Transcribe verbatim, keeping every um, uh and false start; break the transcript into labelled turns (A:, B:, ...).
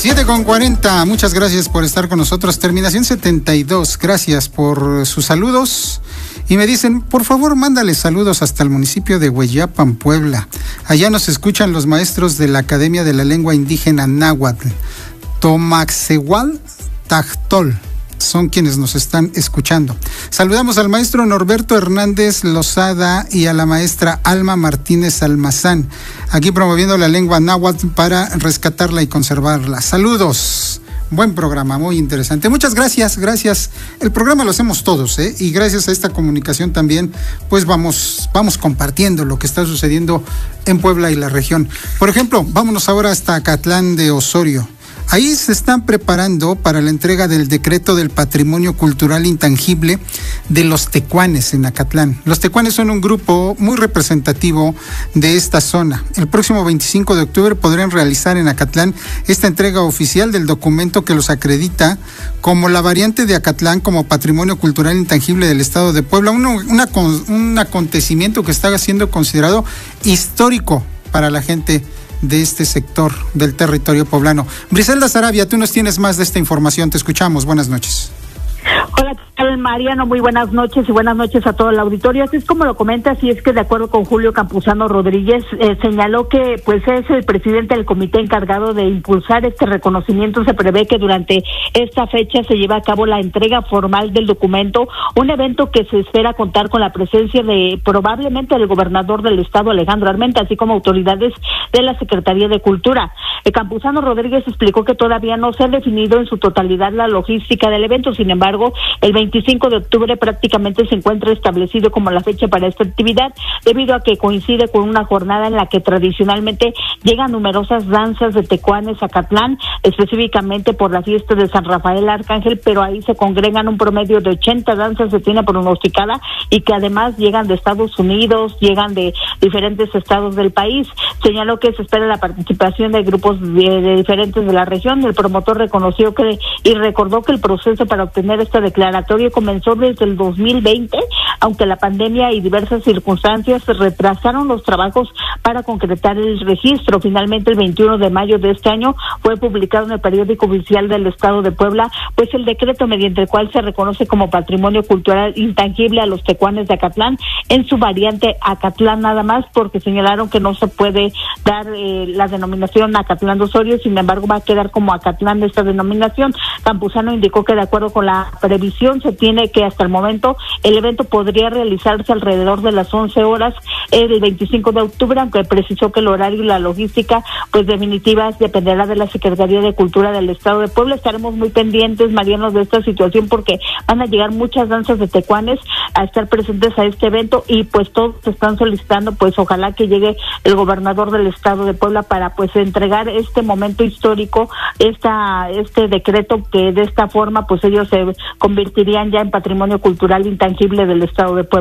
A: siete con cuarenta, muchas gracias por estar con nosotros. Terminación setenta y dos, gracias por sus saludos. Y me dicen, por favor, mándale saludos hasta el municipio de Hueyapan, Puebla. Allá nos escuchan los maestros de la Academia de la Lengua Indígena Náhuatl, Tomaxehual Tactol. Son quienes nos están escuchando. Saludamos al maestro Norberto Hernández Lozada y a la maestra Alma Martínez Almazán, aquí promoviendo la lengua náhuatl para rescatarla y conservarla. Saludos. Buen programa, muy interesante. Muchas gracias, gracias. El programa lo hacemos todos, ¿eh? Y gracias a esta comunicación también, pues vamos, vamos compartiendo lo que está sucediendo en Puebla y la región. Por ejemplo, vámonos ahora hasta Acatlán de Osorio. Ahí se están preparando para la entrega del decreto del patrimonio cultural intangible de los tecuanes en Acatlán. Los tecuanes son un grupo muy representativo de esta zona. El próximo veinticinco de octubre podrán realizar en Acatlán esta entrega oficial del documento que los acredita como la variante de Acatlán como patrimonio cultural intangible del estado de Puebla. Un, una, un acontecimiento que está siendo considerado histórico para la gente de este sector del territorio poblano. Briselda Sarabia, tú nos tienes más de esta información, te escuchamos, buenas noches.
B: Hola, ¿qué tal, Mariano? Muy buenas noches y buenas noches a todo el auditorio. Así es como lo comentas, y es que de acuerdo con Julio Campuzano Rodríguez, eh, señaló que pues es el presidente del comité encargado de impulsar este reconocimiento. Se prevé que durante esta fecha se lleve a cabo la entrega formal del documento, un evento que se espera contar con la presencia de probablemente del gobernador del estado, Alejandro Armenta, así como autoridades de la Secretaría de Cultura. El Campuzano Rodríguez explicó que todavía no se ha definido en su totalidad la logística del evento. Sin embargo, el veinticinco de octubre prácticamente se encuentra establecido como la fecha para esta actividad, debido a que coincide con una jornada en la que tradicionalmente llegan numerosas danzas de tecuanes a Acatlán, específicamente por la fiesta de San Rafael Arcángel, pero ahí se congregan un promedio de ochenta danzas, se tiene pronosticada, y que además llegan de Estados Unidos, llegan de diferentes estados del país. Señaló que se espera la participación de grupos de, de diferentes de la región. El promotor reconoció que y recordó que el proceso para obtener esta declaratoria comenzó desde el dos mil veinte, aunque la pandemia y diversas circunstancias retrasaron los trabajos para concretar el registro. Finalmente, el veintiuno de mayo de este año fue publicado en el periódico oficial del estado de Puebla, pues el decreto mediante el cual se reconoce como patrimonio cultural intangible a los tecuanes de Acatlán en su variante Acatlán nada más, porque señalaron que no se puede dar eh, la denominación Acatlán de Osorio. Sin embargo, va a quedar como Acatlán de esta denominación. Campuzano indicó que de acuerdo con la previsión se tiene que hasta el momento el evento podría realizarse alrededor de las once horas el veinticinco de octubre, aunque precisó que el horario y la logística pues definitivas dependerá de la Secretaría de Cultura del estado de Puebla. Estaremos muy pendientes, Mariano, de esta situación, porque van a llegar muchas danzas de tecuanes a estar presentes a este evento, y pues todos están solicitando pues ojalá que llegue el gobernador del estado de Puebla para pues entregar este momento histórico, esta este decreto, que de esta forma pues ellos se convertirían ya en patrimonio cultural intangible del estado de Puebla.